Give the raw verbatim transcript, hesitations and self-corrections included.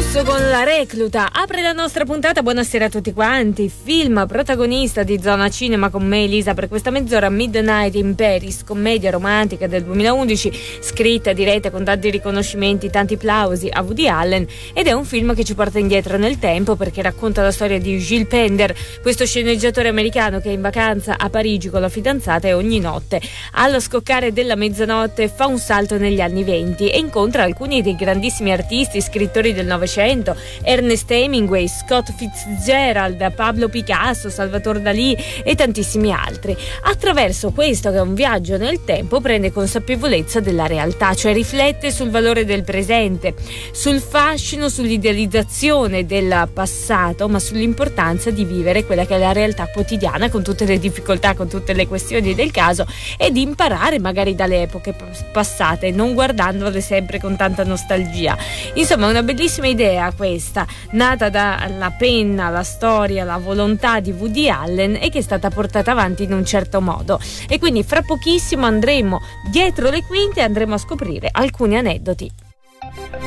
Russo con La recluta apre la nostra puntata. Buonasera a tutti quanti. Film protagonista di Zona Cinema con me Elisa per questa mezz'ora. Midnight in Paris, commedia romantica del duemilaundici, scritta, diretta con tanti riconoscimenti, tanti plausi a Woody Allen, ed è un film che ci porta indietro nel tempo perché racconta la storia di Gilles Pender, questo sceneggiatore americano che è in vacanza a Parigi con la fidanzata e ogni notte allo scoccare della mezzanotte fa un salto negli anni venti e incontra alcuni dei grandissimi artisti, scrittori del Novecento, Ernest Hemingway, Scott Fitzgerald, Pablo Picasso, Salvador Dalì e tantissimi altri. Attraverso questo, che è un viaggio nel tempo, prende consapevolezza della realtà, cioè riflette sul valore del presente, sul fascino, sull'idealizzazione del passato, ma sull'importanza di vivere quella che è la realtà quotidiana con tutte le difficoltà, con tutte le questioni del caso, e di imparare magari dalle epoche passate, non guardandole sempre con tanta nostalgia. Insomma, una bellissima idea questa, nata dalla penna, la storia, la volontà di Woody Allen e che è stata portata avanti in un certo modo. E quindi fra pochissimo andremo dietro le quinte e andremo a scoprire alcuni aneddoti.